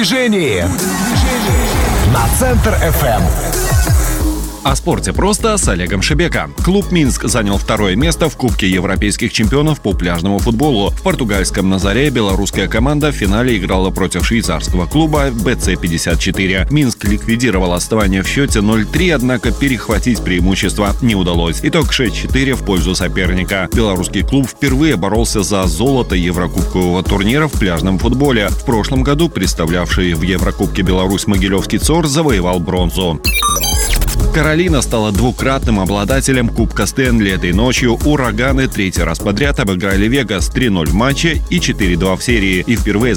движении» на Центр ФМ. О спорте просто с Олегом Шебека. Клуб «Минск» занял второе место в Кубке европейских чемпионов по пляжному футболу. В португальском «Назаре» белорусская команда в финале играла против швейцарского клуба БЦ-54. «Минск» ликвидировал отставание в счете 0-3, однако перехватить преимущество не удалось. Итог 6-4 в пользу соперника. Белорусский клуб впервые боролся за золото еврокубкового турнира в пляжном футболе. В прошлом году представлявший в Еврокубке Беларусь Могилевский ЦОР завоевал бронзу. Каролина стала двукратным обладателем Кубка Стэнли. Этой ночью «Ураганы» третий раз подряд обыграли «Вегас» 3-0 в матче и 4-2 в серии. И впервые